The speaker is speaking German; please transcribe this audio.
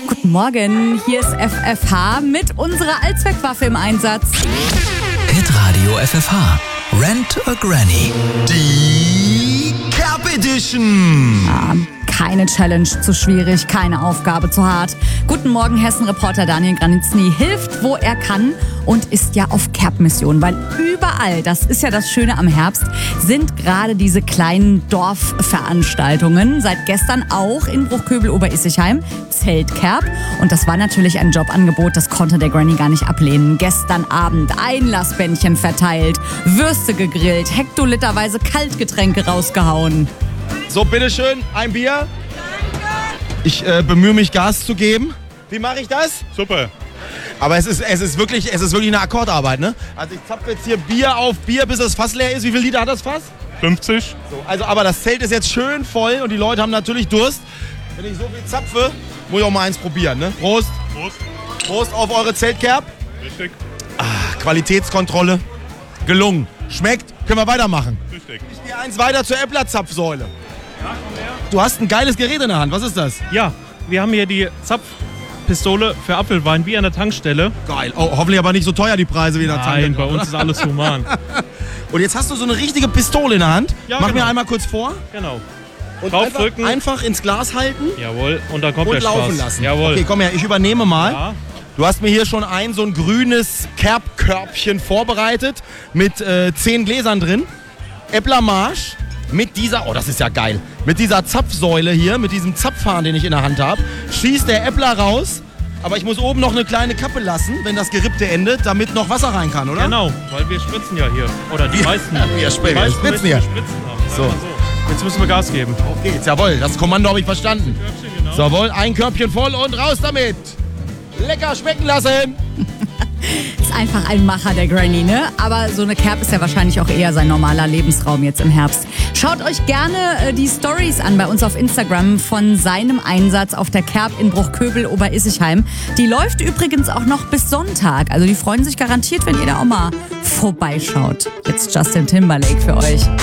Guten Morgen, hier ist FFH mit unserer Allzweckwaffe im Einsatz. Hitradio FFH. Rent a Granny. Die Cap Edition. Keine Challenge zu schwierig, keine Aufgabe zu hart. Guten Morgen, Hessen-Reporter Daniel Granitzny hilft, wo er kann und ist ja auf Cap-Mission, weil überall, das ist ja das Schöne am Herbst, sind gerade diese kleinen Dorfveranstaltungen. Seit gestern auch in Bruchköbel-Oberissigheim, Zeltcap. Und das war natürlich ein Jobangebot, das konnte der Granny gar nicht ablehnen. Gestern Abend Einlassbändchen verteilt, Würste gegrillt, hektoliterweise Kaltgetränke rausgehauen. So, bitteschön, ein Bier. Ich bemühe mich, Gas zu geben. Wie mache ich das? Super. Aber es ist wirklich eine Akkordarbeit, ne? Also ich zapfe jetzt hier Bier auf Bier, bis das Fass leer ist. Wie viel Liter hat das Fass? 50. So, also, aber das Zelt ist jetzt schön voll und die Leute haben natürlich Durst. Wenn ich so viel zapfe, muss ich auch mal eins probieren, ne? Prost. Prost. Prost auf eure Zeltcap. Richtig. Qualitätskontrolle. Gelungen. Schmeckt. Können wir weitermachen. Richtig. Ich gehe eins weiter zur Äppler-Zapfsäule. Ja, komm her. Du hast ein geiles Gerät in der Hand. Was ist das? Ja, wir haben hier die Zapfpistole für Apfelwein wie an der Tankstelle. Geil. Oh, hoffentlich aber nicht so teuer die Preise wie in der Nein, Tankstelle, bei uns oder? ist alles human. Und jetzt hast du so eine richtige Pistole in der Hand. Ja, Mach genau. mir einmal kurz vor. Genau. Und Draufdrücken. einfach ins Glas halten Jawohl, und dann kommt und der Spaß. laufen lassen. Jawohl. Okay, komm her, ich übernehme mal. Ja. Du hast mir hier schon so ein grünes Kerbkörbchen vorbereitet mit 10 Gläsern drin. Äppler Marsch mit dieser, oh das ist ja geil, mit dieser Zapfsäule hier, mit diesem Zapfhahn, den ich in der Hand habe, schießt der Äppler raus. Aber ich muss oben noch eine kleine Kappe lassen, wenn das Gerippte endet, damit noch Wasser rein kann, oder? Genau, weil wir spritzen ja hier. Oder die meisten. Wir spritzen meisten hier. müssen Spritzen haben. So. Sagen wir so. Jetzt müssen wir Gas geben. Auf geht's, jawohl, das Kommando habe ich verstanden. Körbchen, genau. Jawohl, ein Körbchen voll und raus damit. Lecker schmecken lassen. Ist einfach ein Macher, der Granny, ne? Aber so eine Cap ist ja wahrscheinlich auch eher sein normaler Lebensraum jetzt im Herbst. Schaut euch gerne die Stories an bei uns auf Instagram von seinem Einsatz auf der Cap in Bruchköbel-Oberissigheim. Die läuft übrigens auch noch bis Sonntag. Also die freuen sich garantiert, wenn ihr da auch mal vorbeischaut. Jetzt Justin Timberlake für euch.